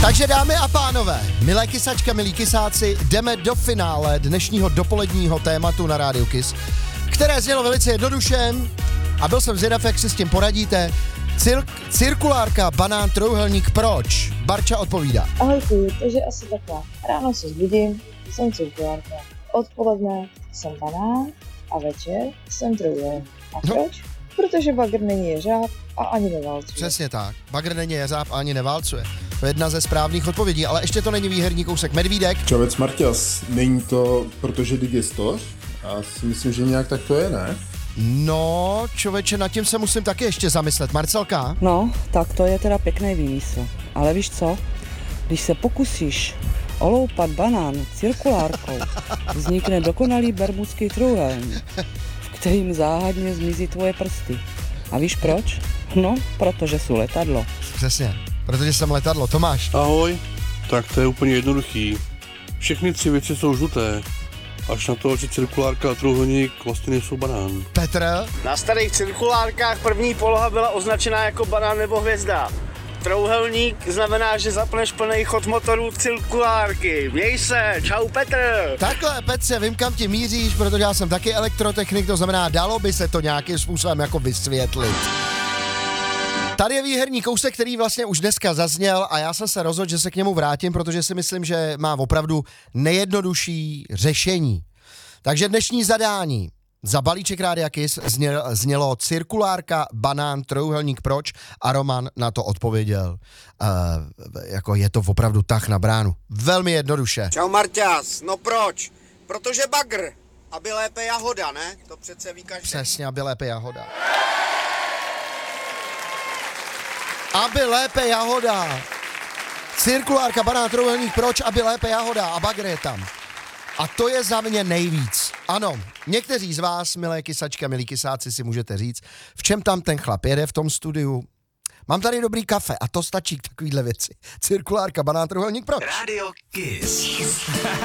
Takže dámy a pánové, milé kysačka, milí kysáci, jdeme do finále dnešního dopoledního tématu na Rádiu Kiss, které znělo velice jednoduše a byl jsem zvědav, jak si s tím poradíte. Cirkulárka, banán, trojúhelník, proč? Barča odpovídá. Ahojku, takže asi takhle. Ráno se zbudím, jsem cirkulárka. Odpoledne jsem banán a večer jsem trojúhelník. A proč? Protože bagr není jeřáb a ani neválcuje. Přesně tak. Bagr není jeřáb a ani neválcuje. To je jedna ze správných odpovědí, ale ještě to není výherní kousek. Medvídek. Čovec Marťas, není to protože digestoř? Já si myslím, že nějak tak to je, ne? No, člověče, nad tím se musím taky ještě zamyslet. Marcelka? No, tak to je teda pěkný výmysl. Ale víš co? Když se pokusíš oloupat banán cirkulárkou, vznikne dokonalý bermudský trojúhelník, v kterým záhadně zmizí tvoje prsty. A víš proč? No, protože jsou letadlo. Přesně, protože jsem letadlo. Tomáš? Ahoj, tak to je úplně jednoduchý. Všechny 3 věci jsou žluté. Až na to, že cirkulárka a trojúhelník vlastně nejsou banán. Petr? Na starých cirkulárkách první poloha byla označená jako banán nebo hvězda. Trojúhelník znamená, že zapneš plný chod motoru cirkulárky. Měj se, čau Petr. Takhle, Petře, vím, kam ti míříš, protože já jsem taky elektrotechnik, to znamená, dalo by se to nějakým způsobem jako vysvětlit. Tady je výherní kousek, který vlastně už dneska zazněl a já jsem se rozhodl, že se k němu vrátím, protože si myslím, že má opravdu nejjednodušší řešení. Takže dnešní zadání za balíček Rádia Kiss znělo cirkulárka, banán, trojúhelník, proč? A Roman na to odpověděl, jako je to opravdu tah na bránu. Velmi jednoduše. Čau Marťas, no proč? Protože bagr, aby lépe jahoda, ne? To přece ví každý. Přesně, aby lépe jahoda. Aby lépe jahoda. Cirkulárka, banán, trojúhelník, proč? Aby lépe jahoda a bagr je tam. A to je za mě nejvíc. Ano, někteří z vás, milé kysačky a milí kysáci, si můžete říct, v čem tam ten chlap jede v tom studiu. Mám tady dobrý kafe a to stačí k takovýhle věci. Cirkulárka, banán, trojúhelník, proč? Radio Kiss.